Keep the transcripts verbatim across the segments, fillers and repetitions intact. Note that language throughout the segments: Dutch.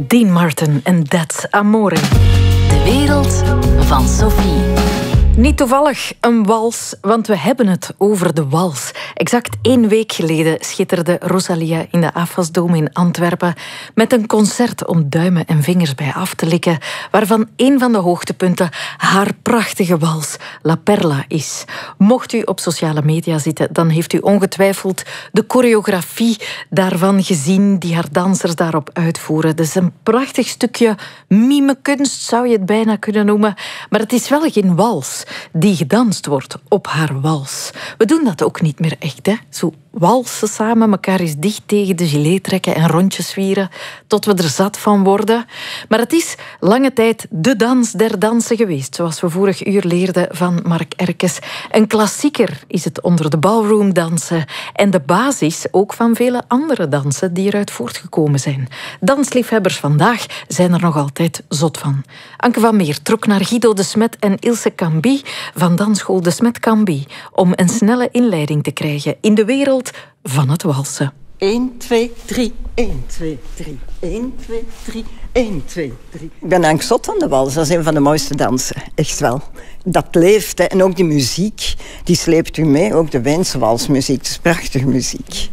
Dean Martin en That's Amore. De wereld van Sophie. Niet toevallig een wals, want we hebben het over de wals. Exact één week geleden schitterde Rosalia in de Afasdome in Antwerpen met een concert om duimen en vingers bij af te likken, waarvan een van de hoogtepunten haar prachtige wals La Perla is. Mocht u op sociale media zitten, dan heeft u ongetwijfeld de choreografie daarvan gezien die haar dansers daarop uitvoeren. Dat is een prachtig stukje mimekunst, zou je het bijna kunnen noemen, maar het is wel geen wals die gedanst wordt op haar wals. We doen dat ook niet meer echt, hè? Zo walsen samen, elkaar eens dicht tegen de gilet trekken en rondjes zwieren tot we er zat van worden. Maar het is lange tijd de dans der dansen geweest, zoals we vorig uur leerden van Mark Erkes. Een klassieker is het onder de ballroomdansen en de basis ook van vele andere dansen die eruit voortgekomen zijn. Dansliefhebbers vandaag zijn er nog altijd zot van. Anke van Meer trok naar Guido de Smet en Ilse Cambi van dansschool de Smet Cambi om een snelle inleiding te krijgen in de wereld van het walsen. één, twee, drie, één, twee, drie, één, twee, drie, één, twee, drie. Ik ben eigenlijk zot van de wals. Dat is een van de mooiste dansen. Echt wel. Dat leeft, hè. En ook die muziek, die sleept u mee. Ook de Weense walsmuziek. Het is prachtige muziek.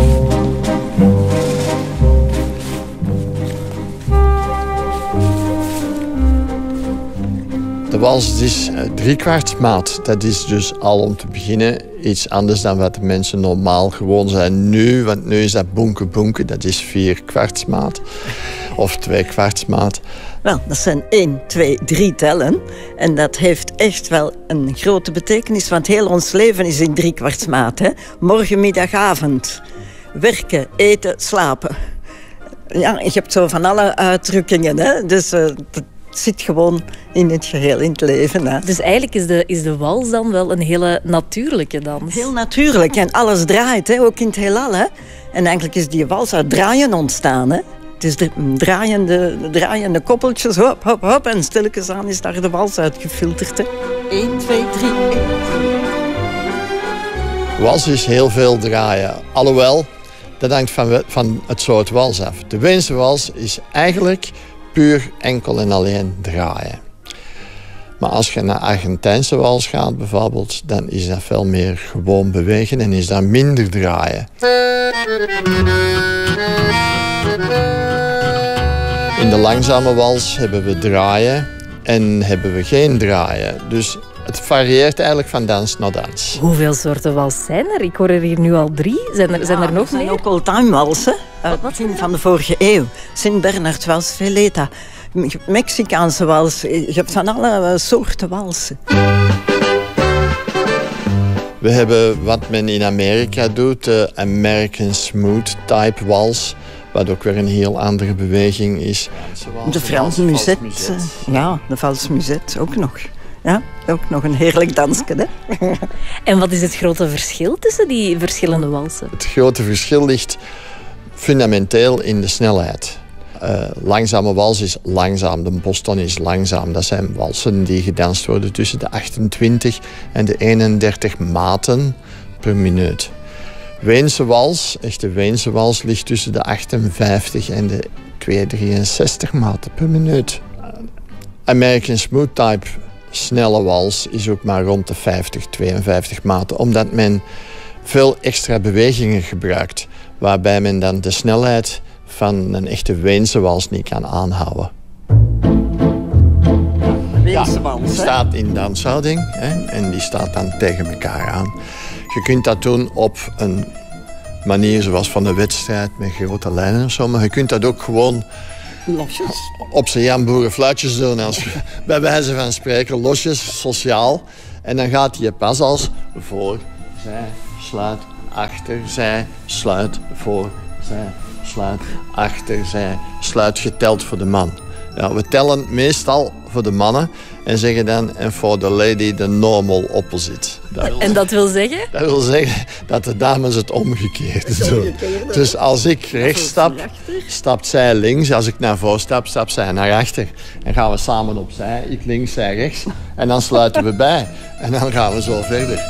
De wals is driekwartsmaat. Dat is dus al om te beginnen iets anders dan wat de mensen normaal gewoon zijn nu. Want nu is dat bonken bonken, dat is vierkwartsmaat. Of tweekwartsmaat. Wel, dat zijn één, twee, drie tellen. En dat heeft echt wel een grote betekenis. Want heel ons leven is in driekwartsmaat. Hè? Morgen, middag, avond. Werken, eten, slapen. Ja, je hebt zo van alle uitdrukkingen. Hè? Dus uh, het zit gewoon in het geheel, in het leven. Hè. Dus eigenlijk is de, is de wals dan wel een hele natuurlijke dans? Heel natuurlijk. En alles draait, hè, ook in het heelal. Hè. En eigenlijk is die wals uit draaien ontstaan. Hè. Het is de draaiende, draaiende koppeltjes, hop, hop, hop. En stilletjes aan is daar de wals uitgefilterd. Hè. één, twee, drie, één, twee. Wals is heel veel draaien. Alhoewel, dat hangt van, van het soort wals af. De Weense wals is eigenlijk puur enkel en alleen draaien. Maar als je naar Argentijnse wals gaat bijvoorbeeld, dan is dat veel meer gewoon bewegen en is dat minder draaien. In de langzame wals hebben we draaien en hebben we geen draaien. Dus het varieert eigenlijk van dans naar dans. Hoeveel soorten wals zijn er? Ik hoor er hier nu al drie. Zijn er, ja, zijn er nog er zijn meer? ook old-time walsen. Uit het begin van de vorige eeuw. Sint-Bernard wals, Veleta. Mexicaanse wals. Je hebt van alle soorten walsen. We hebben wat men in Amerika doet, de American Smooth type wals. Wat ook weer een heel andere beweging is. De Franse muset. Ja, de valse muset ook nog. Ja, ook nog een heerlijk dansje, hè? En wat is het grote verschil tussen die verschillende walsen? Het grote verschil ligt fundamenteel in de snelheid. Uh, langzame wals is langzaam, de Boston is langzaam. Dat zijn walsen die gedanst worden tussen de achtentwintig en de eenendertig maten per minuut. Weense wals, echte Weense wals, ligt tussen de achtenvijftig en de tweehonderddrieënzestig maten per minuut. American Smooth type snelle wals is ook maar rond de vijftig, tweeënvijftig maten, omdat men veel extra bewegingen gebruikt, waarbij men dan de snelheid van een echte Weense wals niet kan aanhouden. Weense wals, die staat in danshouding, hè, en die staat dan tegen elkaar aan. Je kunt dat doen op een manier zoals van de wedstrijd met grote lijnen of zo, maar je kunt dat ook gewoon losjes. Op zijn Jan Boerenfluitjes doen, als je, bij wijze van spreken, losjes, sociaal. En dan gaat je pas als voor, zij, sluit, achter, zij, sluit, voor, zij, sluit, achter, zij, sluit, geteld voor de man. Ja, we tellen meestal voor de mannen en zeggen dan en voor de lady de normal opposite. Dat en dat wil zeggen? Dat wil zeggen dat de dames het omgekeerd doen. Dus als ik rechts stap, stapt zij links. Als ik naar voren stap, stapt zij naar achter. En gaan we samen opzij, ik links, zij rechts. En dan sluiten we bij. En dan gaan we zo verder.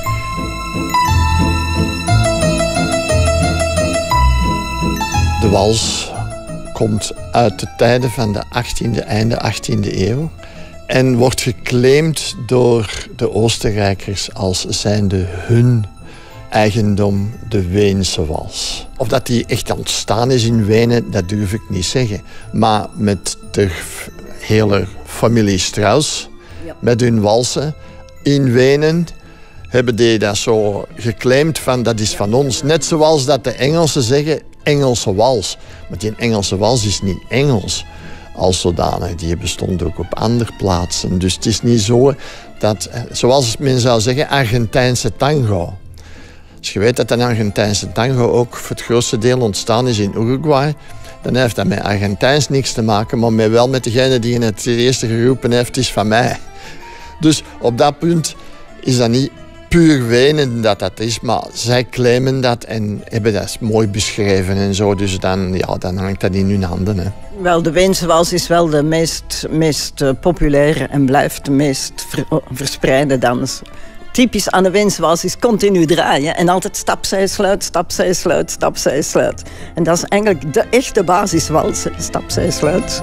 De wals komt uit de tijden van de achttiende, einde achttiende eeuw. En wordt geclaimd door de Oostenrijkers als zijnde hun eigendom, de Weense wals. Of dat die echt ontstaan is in Wenen, dat durf ik niet zeggen. Maar met de hele familie Strauss, ja. met hun walsen in Wenen, hebben die dat zo geclaimd van dat is van ons. Net zoals dat de Engelsen zeggen Engelse wals. Maar die Engelse wals is niet Engels als zodanig. Die bestond ook op andere plaatsen. Dus het is niet zo dat, zoals men zou zeggen, Argentijnse tango. Als je weet dat een Argentijnse tango ook voor het grootste deel ontstaan is in Uruguay, dan heeft dat met Argentijns niks te maken, maar met wel met degene die in het eerste geroepen heeft, is van mij. Dus op dat punt is dat niet puur Wenen dat dat is, maar zij claimen dat en hebben dat mooi beschreven en zo. Dus dan, ja, dan hangt dat in hun handen. Hè. Wel, de Weense wals is wel de meest, meest uh, populaire en blijft de meest ver, verspreide dans. Typisch aan de Weense wals is continu draaien en altijd stap, zij, sluit, stap, zij, sluit, stap, zij, sluit. En dat is eigenlijk de echte basiswals, stap, zij, sluit.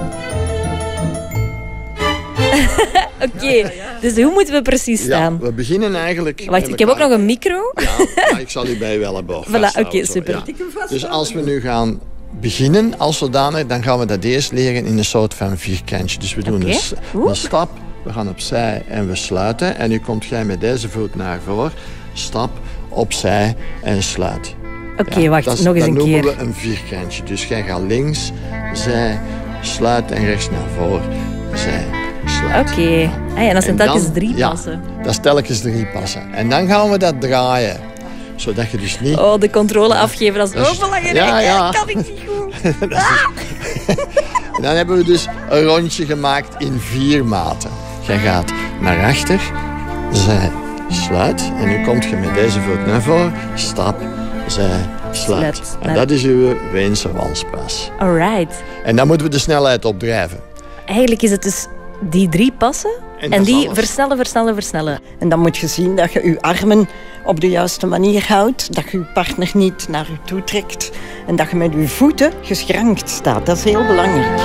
Oké, okay, dus hoe moeten we precies staan? Ja, we beginnen eigenlijk... Wacht, ik heb ook nog een micro. Ja, maar ik zal u bij wel hebben. Voilà, oké, okay, super. Ja. Dus als we nu gaan beginnen als zodanig, dan gaan we dat eerst leren in een soort van vierkantje. Dus we doen okay. een, een stap, we gaan opzij en we sluiten. En nu komt jij met deze voet naar voren. Stap, opzij en sluit. Oké, okay, ja, wacht, is, nog eens een keer. Dat noemen we een vierkantje. Dus jij gaat links, zij, sluit en rechts naar voren. Zij, sluit. Oké, okay. ah, en dat zijn telkens drie ja, passen. Dat is telkens drie passen. En dan gaan we dat draaien. Zodat je dus niet... Oh, de controle afgeven, dat is dus, ook belangrijk. Ja, ja. Dat kan ik niet goed. Ah. En dan hebben we dus een rondje gemaakt in vier maten. Jij gaat naar achter, zij, sluit. En nu kom je met deze voet naar voren, stap, zij, sluit. sluit. En dat is uw Weense walspas. Alright. En dan moeten we de snelheid opdrijven. Eigenlijk is het dus die drie passen en, en die versnellen, versnellen, versnellen. En dan moet je zien dat je je armen op de juiste manier houdt, dat je je partner niet naar je toe trekt en dat je met je voeten geschrankt staat. Dat is heel belangrijk.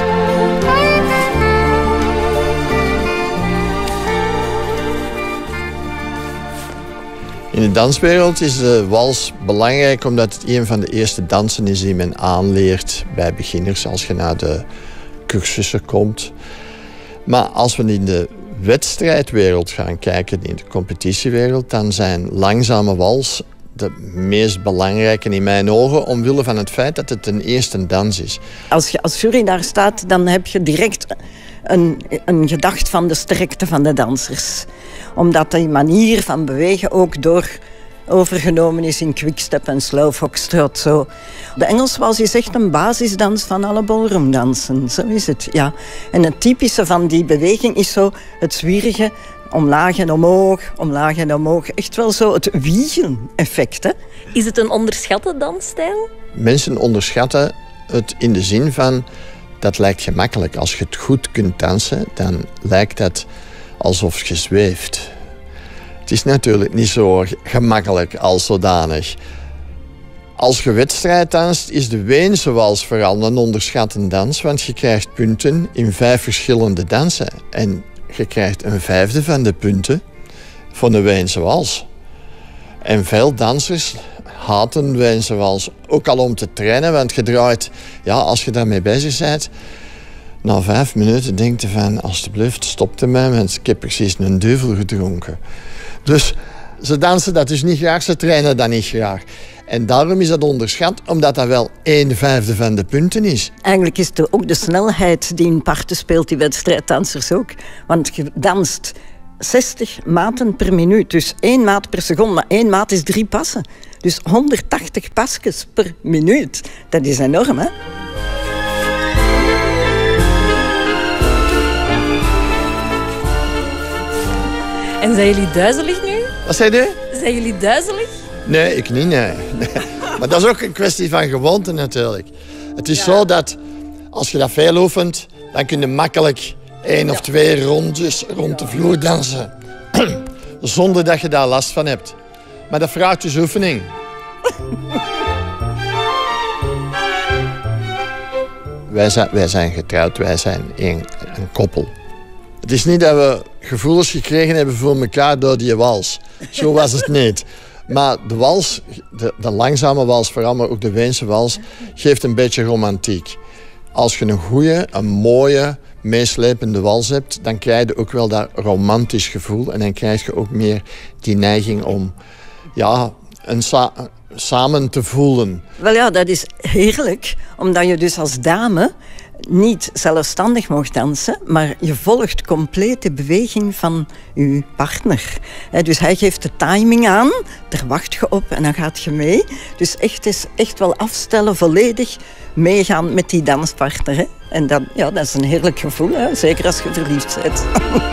In de danswereld is de wals belangrijk omdat het een van de eerste dansen is die men aanleert bij beginners als je naar de cursussen komt. Maar als we in de wedstrijdwereld gaan kijken, in de competitiewereld, dan zijn langzame wals de meest belangrijke in mijn ogen, omwille van het feit dat het een eerste dans is. Als je als jury daar staat, dan heb je direct een, een gedacht van de sterkte van de dansers. Omdat die manier van bewegen ook door overgenomen is in quickstep en slow foxtrot. Zo. De Engelse wals is echt een basisdans van alle ballroomdansen. Zo is het, ja. En het typische van die beweging is zo het zwierige, omlaag en omhoog, omlaag en omhoog. Echt wel zo het wiegen-effect, hè. Is het een onderschatte dansstijl? Mensen onderschatten het in de zin van, dat lijkt gemakkelijk. Als je het goed kunt dansen, dan lijkt dat alsof je zweeft. Het is natuurlijk niet zo gemakkelijk als zodanig. Als je wedstrijd danst, is de Weense wals vooral een onderschatte dans, want je krijgt punten in vijf verschillende dansen. En je krijgt een vijfde van de punten van de Weense wals. En veel dansers haten Weense wals, ook al om te trainen, want je draait, ja, als je daarmee bezig bent, na vijf minuten denk je van, alsjeblieft, stop er mij, want ik heb precies een duvel gedronken. Dus ze dansen dat dus niet graag, ze trainen dat niet graag. En daarom is dat onderschat, omdat dat wel een vijfde van de punten is. Eigenlijk is het ook de snelheid die een parten speelt, die wedstrijddansers ook. Want je danst zestig maten per minuut, dus één maat per seconde. Maar één maat is drie passen. Dus honderdtachtig pasjes per minuut. Dat is enorm, hè? En zijn jullie duizelig nu? Wat zei je? Zijn jullie duizelig? Nee, ik niet, nee. nee. Maar dat is ook een kwestie van gewoonte natuurlijk. Het is ja. zo dat als je dat veel oefent, dan kun je makkelijk één of twee rondjes rond de vloer dansen. Zonder dat je daar last van hebt. Maar dat vraagt dus oefening. Wij zijn, wij zijn getrouwd, wij zijn een, een koppel. Het is niet dat we gevoelens gekregen hebben voor elkaar door die wals. Zo was het niet. Maar de wals, de, de langzame wals, vooral maar ook de Weense wals, geeft een beetje romantiek. Als je een goede, een mooie, meeslepende wals hebt, dan krijg je ook wel dat romantisch gevoel. En dan krijg je ook meer die neiging om ja, een sa- samen te voelen. Wel ja, dat is heerlijk, omdat je dus als dame niet zelfstandig mocht dansen, maar je volgt compleet de beweging van je partner. Dus hij geeft de timing aan, daar wacht je op en dan gaat je mee. Dus echt, is echt wel afstellen, volledig meegaan met die danspartner. Hè. En dat, ja, dat is een heerlijk gevoel, hè. Zeker als je verliefd bent.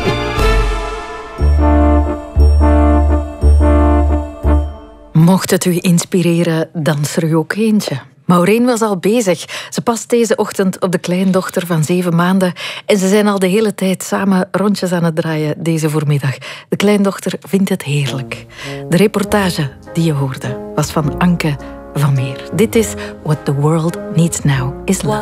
Mocht het u inspireren, dans er u ook eentje. Maureen was al bezig. Ze past deze ochtend op de kleindochter van zeven maanden. En ze zijn al de hele tijd samen rondjes aan het draaien deze voormiddag. De kleindochter vindt het heerlijk. De reportage die je hoorde was van Anke van Meer. Dit is What the World Needs Now is Love.